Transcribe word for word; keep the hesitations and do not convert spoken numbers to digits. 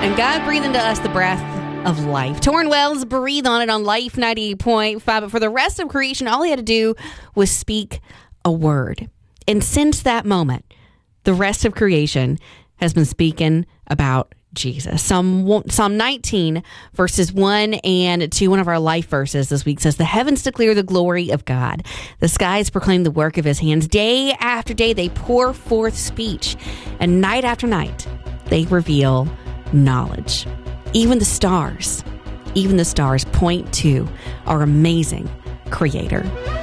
And God breathed into us the breath of life. Torrin Wells breathed on it on Life ninety-eight point five. But for the rest of creation, all he had to do was speak a word. And since that moment, the rest of creation has been speaking about Jesus. Psalm, Psalm nineteen, verses one and two, one of our life verses this week says, "The heavens declare the glory of God. The skies proclaim the work of his hands. Day after day, they pour forth speech. And night after night, they reveal knowledge." Even the stars, even the stars point to our amazing Creator.